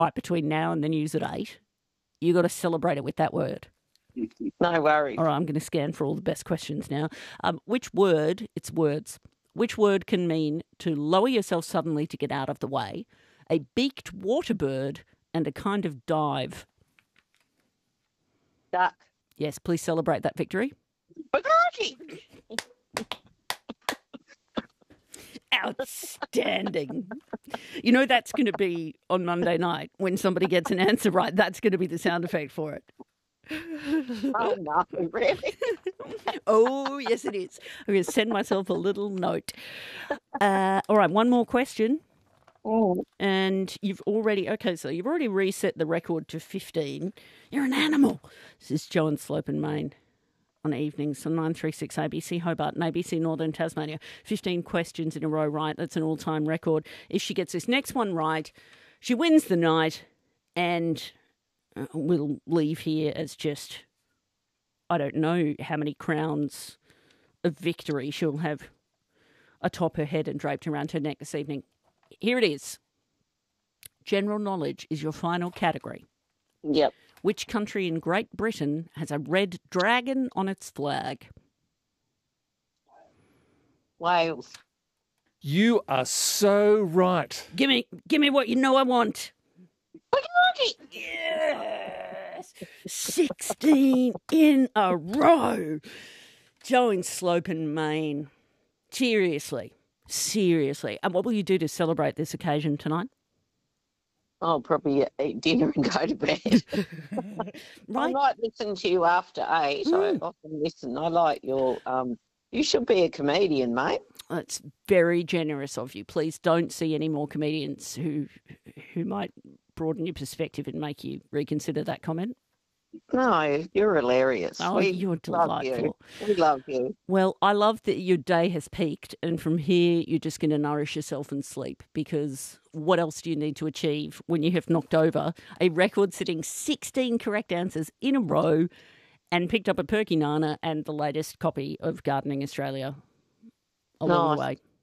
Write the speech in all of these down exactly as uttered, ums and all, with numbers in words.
right between now and the news at eight. You got to celebrate it with that word. No worries. All right, I'm going to scan for all the best questions now. Um, which word, it's words, which word can mean to lower yourself suddenly to get out of the way, a beaked water bird, and a kind of dive? Duck. Yes, please celebrate that victory. Bacardi. Outstanding. You know that's going to be on Monday night when somebody gets an answer right. That's going to be the sound effect for it. Oh, no, really? Oh, yes, it is. I'm going to send myself a little note. Uh, all right, one more question. Oh. And you've already, okay, so you've already reset the record to fifteen. You're an animal. This is Joe in Slope and Main on evenings on nine three six A B C Hobart and A B C Northern Tasmania. fifteen questions in a row right. That's an all-time record. If she gets this next one right, she wins the night and uh, we'll leave here as just, I don't know how many crowns of victory she'll have atop her head and draped around her neck this evening. Here it is. General knowledge is your final category. Yep. Which country in Great Britain has a red dragon on its flag? Wales. You are so right. Give me, give me what you know I want. Bacardi. Yes, sixteen in a row. Joe in Slope and Main. Seriously, seriously. And what will you do to celebrate this occasion tonight? I'll probably eat dinner and go to bed. Right. I might listen to you after eight. Mm. I often listen. I like your, um, you should be a comedian, mate. That's very generous of you. Please don't see any more comedians who who might broaden your perspective and make you reconsider that comment. No, you're hilarious. Oh, we you're love delightful. You. We love you. Well, I love that your day has peaked, and from here you're just going to nourish yourself and sleep, because what else do you need to achieve when you have knocked over a record-setting sixteen correct answers in a row and picked up a Perky Nana and the latest copy of Gardening Australia along Nice. the way?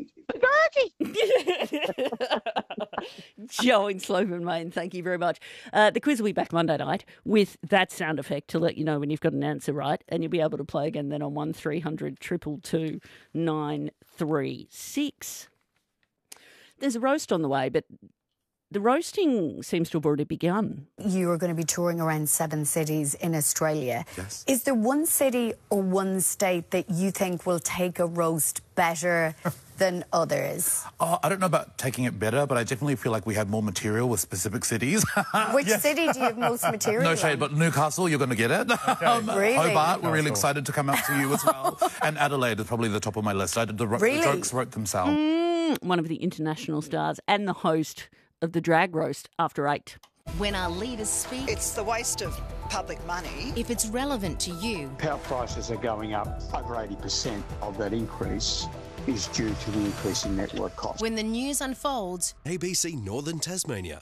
Bacardi. Joe in Slope and Main, thank you very much. Uh, the quiz will be back Monday night with that sound effect to let you know when you've got an answer right, and you'll be able to play again then on one three hundred two two two nine three six. There's a roast on the way, but the roasting seems to have already begun. You are going to be touring around seven cities in Australia. Yes. Is there one city or one state that you think will take a roast better than others? Oh, I don't know about taking it better, but I definitely feel like we have more material with specific cities. Which Yes. city do you have most material No shade, on? but Newcastle, you're going to get it. Um, Really? Hobart, we're really Newcastle. excited to come out to you as well. And Adelaide is probably the top of my list. I did the, ro- Really? the jokes wrote themselves. Mm, one of the international stars and the host of the Drag Roast After Eight. When our leaders speak, It's the waste of public money. if it's relevant to you, Power prices are going up. Over eighty percent of that increase is due to the increase in network costs. when the news unfolds, A B C Northern Tasmania.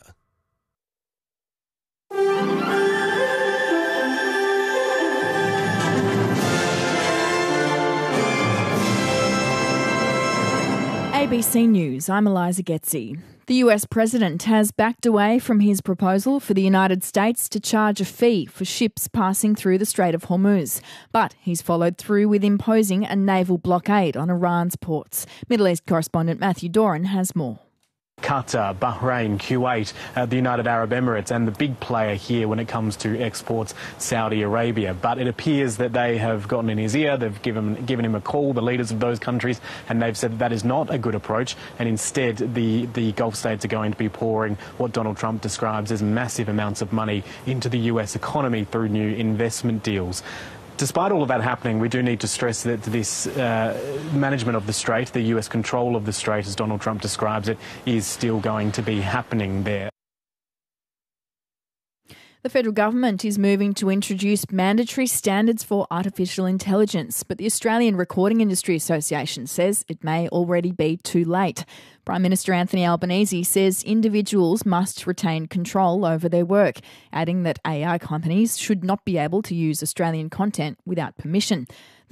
A B C News, I'm Eliza Getzi. The U S president has backed away from his proposal for the United States to charge a fee for ships passing through the Strait of Hormuz. But he's followed through with imposing a naval blockade on Iran's ports. Middle East correspondent Matthew Doran has more. Qatar, Bahrain, Kuwait, uh, the United Arab Emirates, and the big player here when it comes to exports, Saudi Arabia. But it appears that they have gotten in his ear, they've given, given him a call, the leaders of those countries, and they've said that, that is not a good approach, and instead the, the Gulf states are going to be pouring what Donald Trump describes as massive amounts of money into the U S economy through new investment deals. Despite all of that happening, we do need to stress that this uh, management of the Strait, the U S control of the Strait, as Donald Trump describes it, is still going to be happening there. The federal government is moving to introduce mandatory standards for artificial intelligence, but the Australian Recording Industry Association says it may already be too late. Prime Minister Anthony Albanese says individuals must retain control over their work, adding that A I companies should not be able to use Australian content without permission.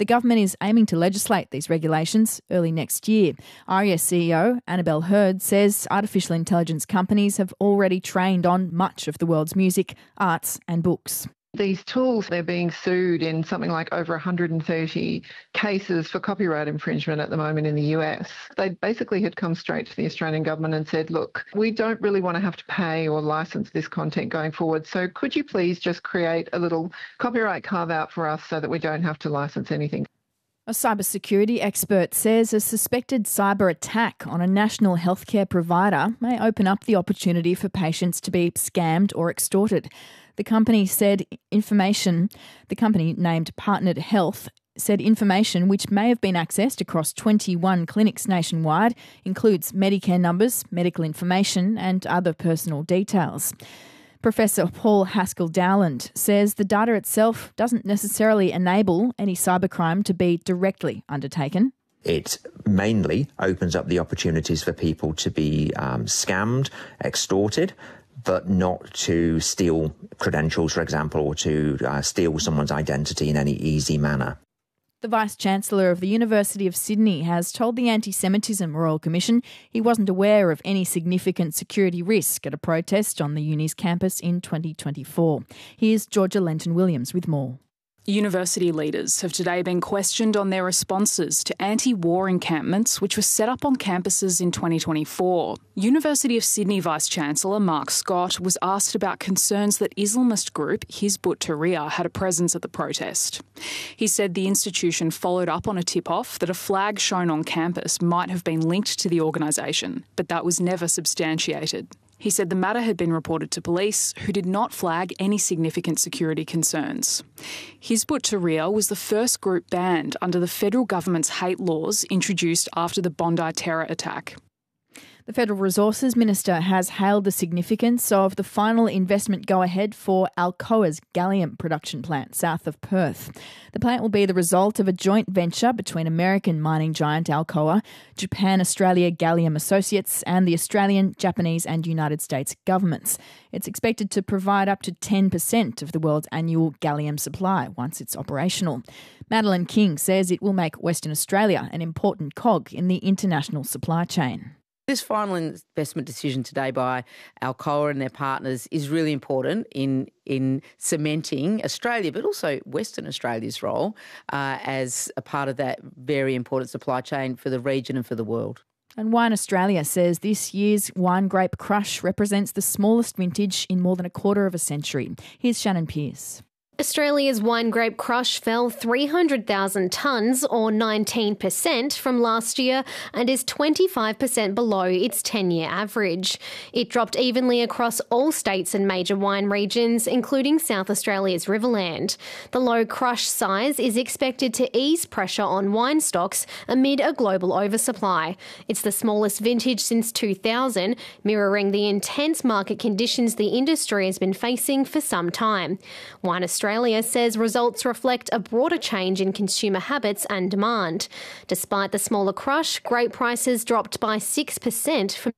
The government is aiming to legislate these regulations early next year. ARIA C E O Annabelle Hurd says artificial intelligence companies have already trained on much of the world's music, arts and books. These tools, they're being sued in something like over one hundred thirty cases for copyright infringement at the moment in the U S. They basically had come straight to the Australian government and said, look, we don't really want to have to pay or license this content going forward, so could you please just create a little copyright carve-out for us so that we don't have to license anything? A cybersecurity expert says a suspected cyber attack on a national healthcare provider may open up the opportunity for patients to be scammed or extorted. The company said information, the company named Partnered Health, said information which may have been accessed across twenty-one clinics nationwide includes Medicare numbers, medical information and other personal details. Professor Paul Haskell-Dowland says the data itself doesn't necessarily enable any cybercrime to be directly undertaken. It mainly opens up the opportunities for people to be um, scammed, extorted, but not to steal credentials, for example, or to uh, steal someone's identity in any easy manner. The Vice-Chancellor of the University of Sydney has told the Anti-Semitism Royal Commission he wasn't aware of any significant security risk at a protest on the uni's campus in twenty twenty-four. Here's Georgia Lenton-Williams with more. University leaders have today been questioned on their responses to anti-war encampments which were set up on campuses in twenty twenty-four. University of Sydney Vice-Chancellor Mark Scott was asked about concerns that Islamist group Hizb ut-Tahrir had a presence at the protest. He said the institution followed up on a tip-off that a flag shown on campus might have been linked to the organisation, but that was never substantiated. He said the matter had been reported to police, who did not flag any significant security concerns. Hizb ut-Tahrir was the first group banned under the federal government's hate laws introduced after the Bondi terror attack. The Federal Resources Minister has hailed the significance of the final investment go-ahead for Alcoa's gallium production plant south of Perth. The plant will be the result of a joint venture between American mining giant Alcoa, Japan-Australia Gallium Associates and the Australian, Japanese and United States governments. It's expected to provide up to ten percent of the world's annual gallium supply once it's operational. Madeline King says it will make Western Australia an important cog in the international supply chain. This final investment decision today by Alcoa and their partners is really important in in cementing Australia, but also Western Australia's role uh, as a part of that very important supply chain for the region and for the world. And Wine Australia says this year's Wine Grape Crush represents the smallest vintage in more than a quarter of a century. Here's Shannon Pearce. Australia's Wine Grape Crush fell three hundred thousand tonnes, or nineteen percent, from last year and is twenty-five percent below its ten-year average. It dropped evenly across all states and major wine regions, including South Australia's Riverland. The low crush size is expected to ease pressure on wine stocks amid a global oversupply. It's the smallest vintage since two thousand, mirroring the intense market conditions the industry has been facing for some time. Wine Australia Australia says results reflect a broader change in consumer habits and demand. Despite the smaller crush, grape prices dropped by six percent. From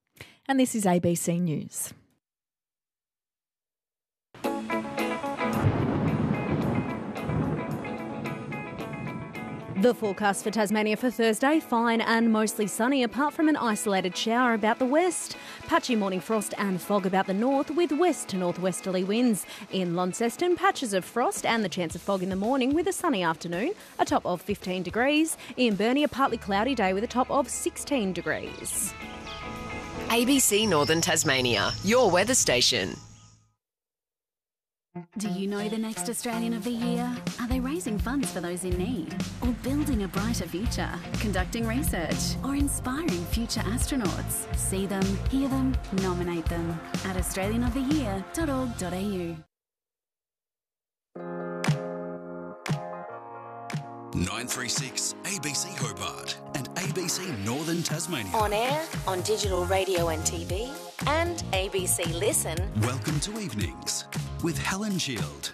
and this is A B C News. The forecast for Tasmania for Thursday, fine and mostly sunny, apart from an isolated shower about the west. Patchy morning frost and fog about the north, with west to northwesterly winds. In Launceston, patches of frost and the chance of fog in the morning with a sunny afternoon, a top of fifteen degrees. In Burnie, a partly cloudy day with a top of sixteen degrees. A B C Northern Tasmania, your weather station. Do you know the next Australian of the Year? Are they raising funds for those in need? Or building a brighter future? Conducting research? Or inspiring future astronauts? See them, hear them, nominate them at australian of the year dot org dot a u. nine three six A B C Hobart and A B C Northern Tasmania. On air, on digital radio and T V, and A B C Listen. Welcome to Evenings with Helen Shield.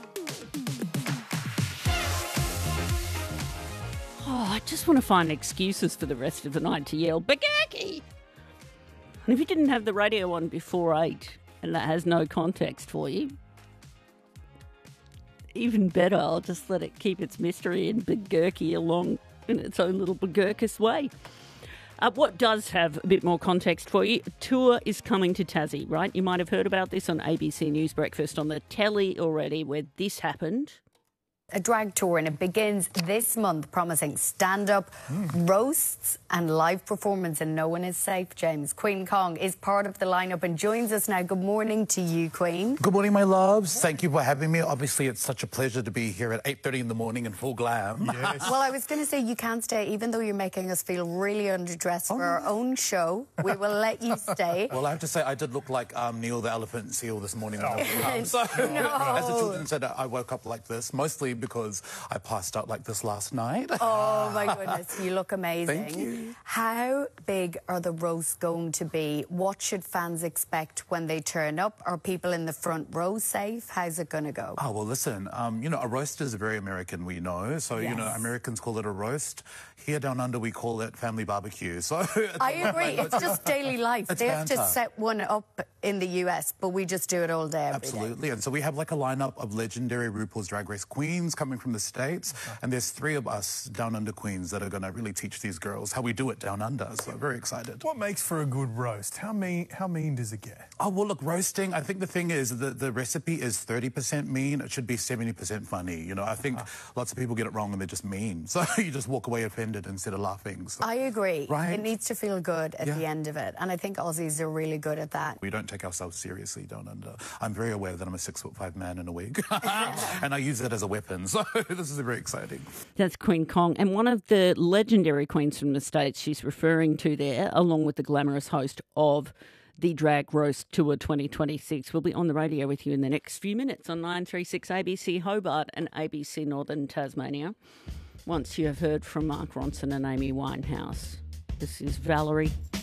Oh, I just want to find excuses for the rest of the night to yell, Bagaki! And if you didn't have the radio on before eight, and that has no context for you, even better, I'll just let it keep its mystery and begurky along in its own little begurkus way. Uh, what does have a bit more context for you? Tour is coming to Tassie, right? You might have heard about this on A B C News Breakfast on the telly already, where this happened. A drag tour, and it begins this month, promising stand-up, mm. roasts and live performance, and no one is safe, James. Queen Kong is part of the lineup and joins us now. Good morning to you, Queen. Good morning, my loves. Thank you for having me. Obviously, it's such a pleasure to be here at eight thirty in the morning in full glam. Yes. Well, I was going to say you can't stay, even though you're making us feel really underdressed oh. for our own show. We will let you stay. Well, I have to say, I did look like um, Neil the elephant seal this morning. Oh. Um, so, no. as the children said, I woke up like this, mostly because I passed out like this last night. Oh, my goodness. You look amazing. Thank you. How big are the roasts going to be? What should fans expect when they turn up? Are people in the front row safe? How's it going to go? Oh, well, listen, um, you know, a roast is very American, we know. So, yes. you know, Americans call it a roast. Here down under, we call it family barbecue. So I agree. It's just daily life. It's they have banter. to set one up in the U S, but we just do it all day, every Absolutely. day. And so we have like a lineup of legendary RuPaul's Drag Race queens coming from the States. Okay. And there's three of us down under queens that are going to really teach these girls how we do it down under. So very excited. What makes for a good roast? How mean, how mean does it get? Oh, well, look, roasting, I think the thing is that the recipe is thirty percent mean. It should be seventy percent funny. You know, I think uh. lots of people get it wrong and they're just mean. So you just walk away offended instead of laughing. So, I agree. Right? It needs to feel good at yeah. the end of it. And I think Aussies are really good at that. We don't take ourselves seriously down under. I'm very aware that I'm a six foot five man in a wig. And I use it as a weapon. So this is very exciting. That's Queen Kong. And one of the legendary queens from the States she's referring to there, along with the glamorous host of the Drag Roast Tour twenty twenty-six, will be on the radio with you in the next few minutes on nine three six A B C Hobart and A B C Northern Tasmania. Once you have heard from Mark Ronson and Amy Winehouse, this is Valerie